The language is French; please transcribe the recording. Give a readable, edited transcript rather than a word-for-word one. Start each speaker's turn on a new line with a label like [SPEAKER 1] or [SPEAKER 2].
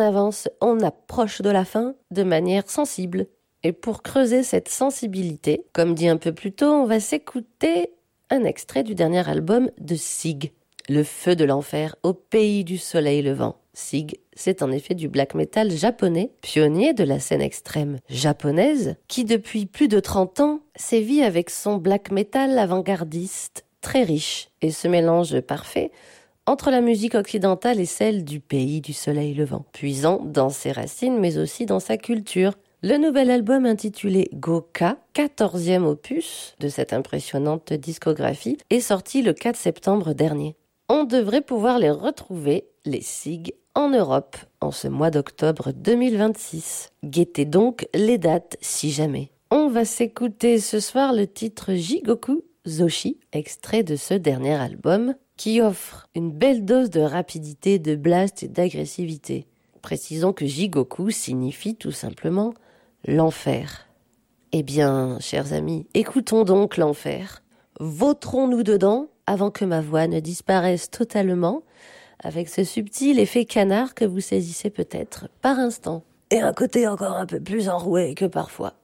[SPEAKER 1] avance, on approche de la fin de manière sensible. Et pour creuser cette sensibilité, comme dit un peu plus tôt, on va s'écouter un extrait du dernier album de Sig, Le feu de l'enfer au pays du soleil levant. Sig, c'est en effet du black metal japonais, pionnier de la scène extrême japonaise, qui depuis plus de 30 ans sévit avec son black metal avant-gardiste très riche et ce mélange parfait entre la musique occidentale et celle du pays du soleil levant, puisant dans ses racines mais aussi dans sa culture. Le nouvel album intitulé Goka, 14e opus de cette impressionnante discographie, est sorti le 4 septembre dernier. On devrait pouvoir les retrouver, les SIG, en Europe en ce mois d'octobre 2026. Guettez donc les dates si jamais. On va s'écouter ce soir le titre Jigoku Zoshi, extrait de ce dernier album, qui offre une belle dose de rapidité, de blast et d'agressivité. Précisons que Jigoku signifie tout simplement l'enfer. Eh bien, chers amis, écoutons donc l'enfer. Vautrons-nous dedans avant que ma voix ne disparaisse totalement, avec ce subtil effet canard que vous saisissez peut-être par instant. Et un côté encore un peu plus enroué que parfois.